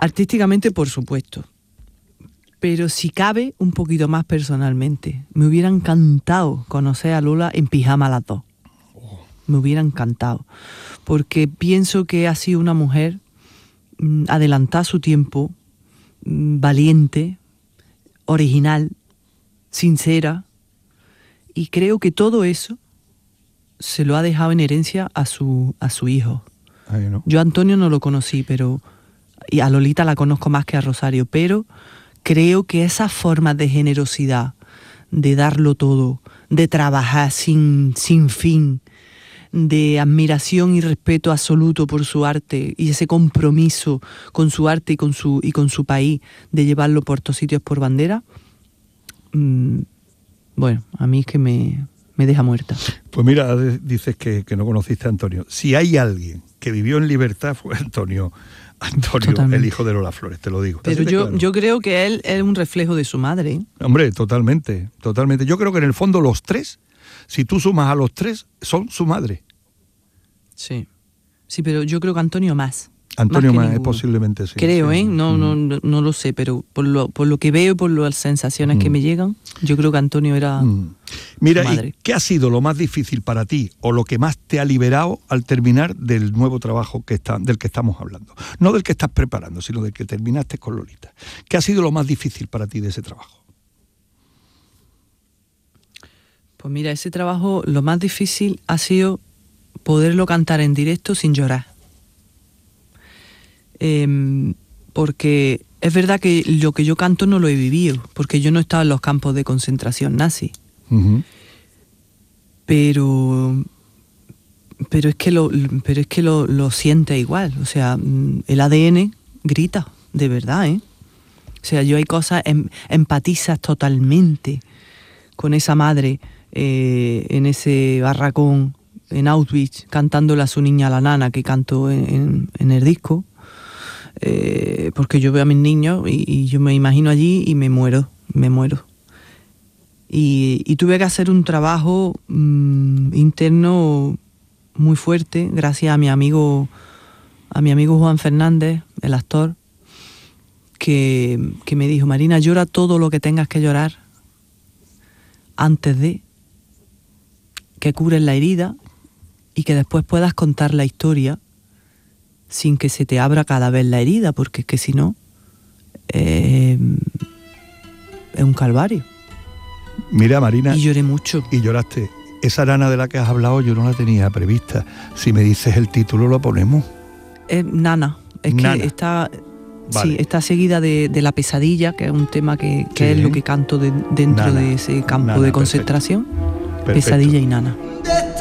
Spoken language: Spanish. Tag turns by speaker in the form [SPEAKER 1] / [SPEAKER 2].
[SPEAKER 1] Artísticamente, por supuesto. Pero si cabe, un poquito más personalmente. Me hubiera encantado conocer a Lola en pijama las dos. Me hubiera encantado. Porque pienso que ha sido una mujer adelantada a su tiempo, valiente, original, sincera. Y creo que todo eso se lo ha dejado en herencia a su hijo.
[SPEAKER 2] Ay, ¿no?
[SPEAKER 1] Yo a Antonio no lo conocí, y a Lolita la conozco más que a Rosario, pero creo que esa forma de generosidad, de darlo todo, de trabajar sin fin, de admiración y respeto absoluto por su arte y ese compromiso con su arte y con su país, de llevarlo por todos sitios por bandera, bueno, a mí es que me deja muerta.
[SPEAKER 2] Pues mira, dices que no conociste a Antonio. Si hay alguien que vivió en libertad fue Antonio,
[SPEAKER 1] Totalmente.
[SPEAKER 2] el hijo de Lola Flores, te lo digo.
[SPEAKER 1] Pero yo creo que él es un reflejo de su madre, ¿eh?
[SPEAKER 2] Hombre, totalmente. Yo creo que en el fondo los tres, si tú sumas a los tres, son su madre.
[SPEAKER 1] Sí, pero yo creo que Antonio más.
[SPEAKER 2] Antonio más
[SPEAKER 1] ninguno.
[SPEAKER 2] Posiblemente sí.
[SPEAKER 1] Creo,
[SPEAKER 2] sí.
[SPEAKER 1] No lo sé, pero por lo que veo, por las sensaciones que me llegan, yo creo que Antonio era
[SPEAKER 2] Mira,
[SPEAKER 1] su madre.
[SPEAKER 2] ¿y qué ha sido lo más difícil para ti o lo que más te ha liberado al terminar del nuevo trabajo del que estamos hablando? No del que estás preparando, sino del que terminaste con Lolita. ¿Qué ha sido lo más difícil para ti de ese trabajo?
[SPEAKER 1] Pues mira, ese trabajo, lo más difícil ha sido poderlo cantar en directo sin llorar. Porque es verdad que lo que yo canto no lo he vivido, porque yo no he estado en los campos de concentración nazi.
[SPEAKER 2] Uh-huh.
[SPEAKER 1] Pero es que lo siente igual. O sea, el ADN grita, de verdad, ¿eh? O sea, yo hay cosas, empatizas totalmente con esa madre en ese barracón en Auschwitz, cantándole a su niña, la nana, que canto en el disco. Porque yo veo a mis niños y yo me imagino allí y me muero. Y tuve que hacer un trabajo interno muy fuerte, gracias a mi amigo Juan Fernández, el actor, que me dijo: Marina, llora todo lo que tengas que llorar antes de que cures la herida y que después puedas contar la historia sin que se te abra cada vez la herida, porque es que si no, es un calvario.
[SPEAKER 2] Mira, Marina...
[SPEAKER 1] Y lloré mucho.
[SPEAKER 2] Y lloraste. Esa Nana de la que has hablado yo no la tenía prevista. Si me dices el título lo ponemos.
[SPEAKER 1] Nana. Es
[SPEAKER 2] Nana.
[SPEAKER 1] Que está...
[SPEAKER 2] Vale.
[SPEAKER 1] Sí, está seguida de La Pesadilla, que es un tema que
[SPEAKER 2] Sí.
[SPEAKER 1] es lo que canto dentro
[SPEAKER 2] Nana.
[SPEAKER 1] de ese campo
[SPEAKER 2] Nana,
[SPEAKER 1] de concentración.
[SPEAKER 2] Perfecto.
[SPEAKER 1] Pesadilla y Nana.